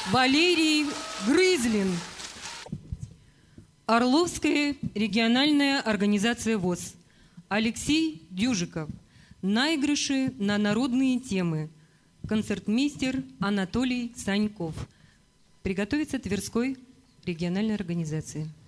Валерий Грызлин. Орловская региональная организация ВОС. Алексей Дюжиков. Наигрыши на народные темы. Концертмейстер Анатолий Саньков. Приготовиться Тверской региональной организации.